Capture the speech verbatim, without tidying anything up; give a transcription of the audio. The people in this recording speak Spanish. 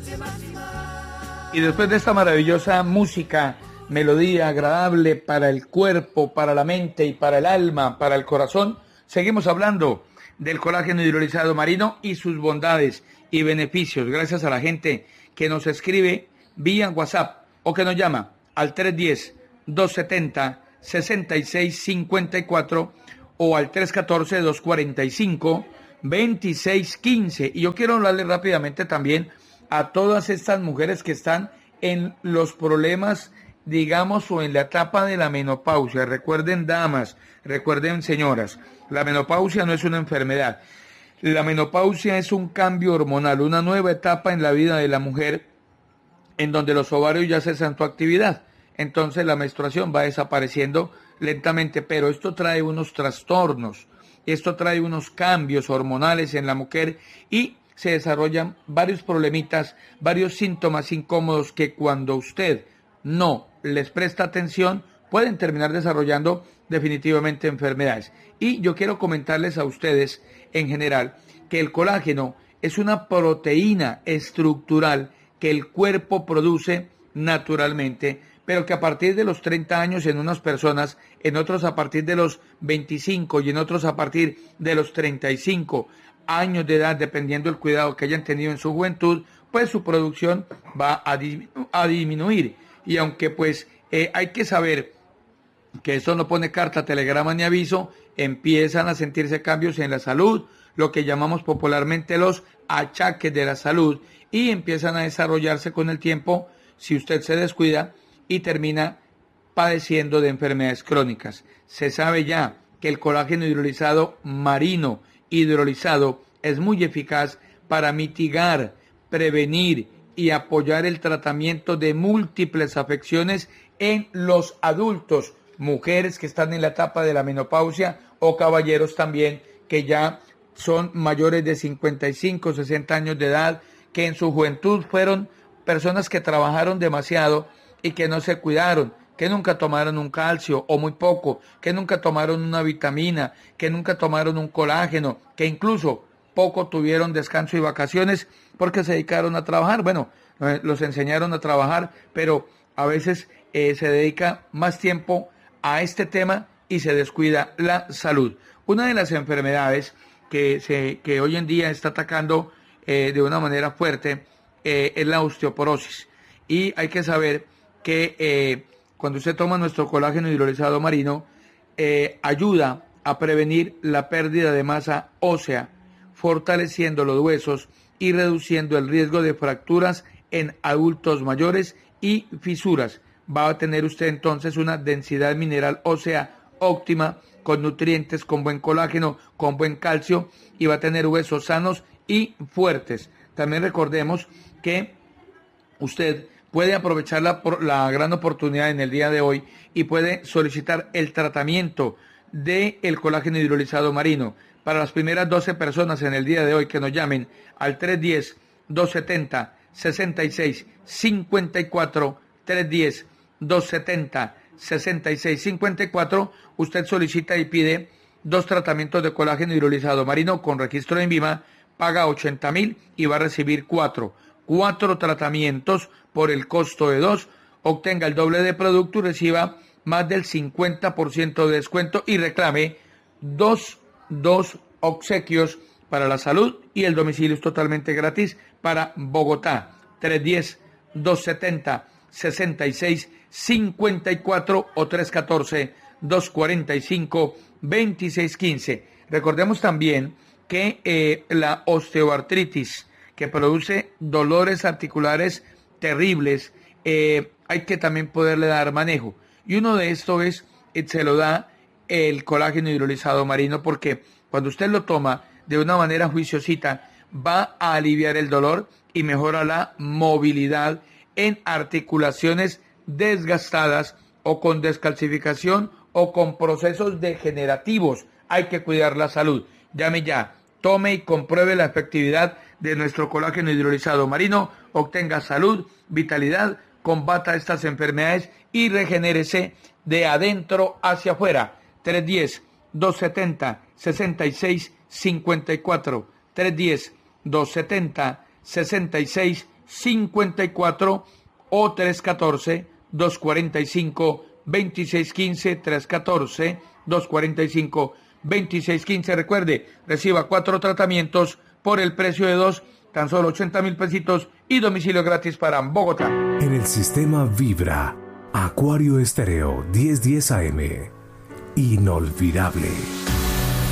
Y después de esta maravillosa música, melodía agradable para el cuerpo, para la mente y para el alma, para el corazón, seguimos hablando del colágeno hidrolizado marino y sus bondades y beneficios, gracias a la gente que nos escribe vía WhatsApp o que nos llama al tres uno cero, dos siete cero, seis seis cinco cuatro o al tres uno cuatro, dos cuatro cinco, dos seis uno cinco. Y yo quiero hablarle rápidamente también a todas estas mujeres que están en los problemas, digamos, o en la etapa de la menopausia. Recuerden, damas, recuerden, señoras, la menopausia no es una enfermedad. La menopausia es un cambio hormonal, una nueva etapa en la vida de la mujer en donde los ovarios ya cesan su actividad. Entonces la menstruación va desapareciendo lentamente, pero esto trae unos trastornos, esto trae unos cambios hormonales en la mujer y se desarrollan varios problemitas, varios síntomas incómodos que cuando usted no les presta atención pueden terminar desarrollando definitivamente enfermedades. Y yo quiero comentarles a ustedes en general que el colágeno es una proteína estructural que el cuerpo produce naturalmente, pero que a partir de los treinta años en unas personas, en otros a partir de los veinticinco y en otros a partir de los treinta y cinco años de edad, dependiendo del cuidado que hayan tenido en su juventud, pues su producción va a, di- a disminuir. Y aunque pues eh, hay que saber que esto no pone carta, telegrama ni aviso, empiezan a sentirse cambios en la salud, lo que llamamos popularmente los achaques de la salud, y empiezan a desarrollarse con el tiempo, si usted se descuida, y termina padeciendo de enfermedades crónicas. Se sabe ya que el colágeno hidrolizado marino, hidrolizado, es muy eficaz para mitigar, prevenir y apoyar el tratamiento de múltiples afecciones en los adultos, mujeres que están en la etapa de la menopausia o caballeros también que ya son mayores de cincuenta y cinco, sesenta años de edad, que en su juventud fueron personas que trabajaron demasiado y que no se cuidaron, que nunca tomaron un calcio o muy poco, que nunca tomaron una vitamina, que nunca tomaron un colágeno, que incluso poco tuvieron descanso y vacaciones porque se dedicaron a trabajar. Bueno, eh, los enseñaron a trabajar, pero a veces eh, se dedica más tiempo a este tema y se descuida la salud. Una de las enfermedades que, se, que hoy en día está atacando eh, de una manera fuerte eh, es la osteoporosis. Y hay que saber que eh, cuando usted toma nuestro colágeno hidrolizado marino, eh, ayuda a prevenir la pérdida de masa ósea, fortaleciendo los huesos y reduciendo el riesgo de fracturas en adultos mayores y fisuras. Va a tener usted entonces una densidad mineral ósea óptima, con nutrientes, con buen colágeno, con buen calcio, y va a tener huesos sanos y fuertes. También recordemos que usted puede aprovechar la, la gran oportunidad en el día de hoy y puede solicitar el tratamiento del colágeno hidrolizado marino. Para las primeras doce personas en el día de hoy que nos llamen al tres uno cero, dos siete cero, seis seis cinco cuatro, tres uno cero, dos siete cero, seis seis cinco cuatro, usted solicita y pide dos tratamientos de colágeno hidrolizado marino con registro en Vima, paga ochenta mil y va a recibir cuatro. Cuatro tratamientos por el costo de dos, obtenga el doble de producto y reciba más del cincuenta por ciento de descuento y reclame dos, dos obsequios para la salud, y el domicilio es totalmente gratis para Bogotá. tres uno cero, dos siete cero, seis seis cinco cuatro o tres uno cuatro, dos cuatro cinco, dos seis uno cinco. Recordemos también que eh, la osteoartritis, que produce dolores articulares terribles, eh, hay que también poderle dar manejo. Y uno de estos es, eh, se lo da el colágeno hidrolizado marino, porque cuando usted lo toma de una manera juiciosita, va a aliviar el dolor y mejora la movilidad en articulaciones desgastadas o con descalcificación o con procesos degenerativos. Hay que cuidar la salud. Llame ya, tome y compruebe la efectividad de nuestro colágeno hidrolizado marino, obtenga salud, vitalidad, combata estas enfermedades y regenérese de adentro hacia afuera. tres uno cero, dos siete cero, seis seis cinco cuatro, tres uno cero, dos siete cero, seis seis cincuenta y cuatro o tres uno cuatro, dos cuatro cinco, dos seis uno cinco, tres uno cuatro, dos cuatro cinco, dos seis uno cinco. Recuerde, reciba cuatro tratamientos por el precio de dos, tan solo ochenta mil pesitos y domicilio gratis para Bogotá. En el sistema Vibra, Acuario Estéreo diez diez A M. Inolvidable.